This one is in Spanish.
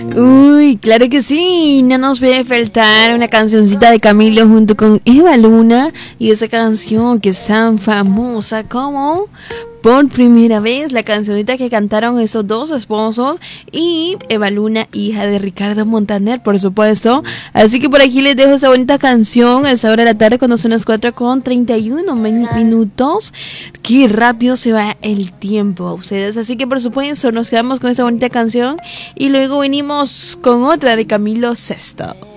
Uy, claro que sí, no nos puede faltar una cancioncita de Camilo junto con Eva Luna y esa canción que es tan famosa como Por Primera Vez, la cancionita que cantaron esos dos esposos y Eva Luna, hija de Ricardo Montaner, por supuesto. Así que por aquí les dejo esa bonita canción a esa hora de la tarde cuando son las 4:31 minutos. Qué rápido se va el tiempo a ustedes, así que por supuesto nos quedamos con esta bonita canción y luego venimos con otra de Camilo Sesto.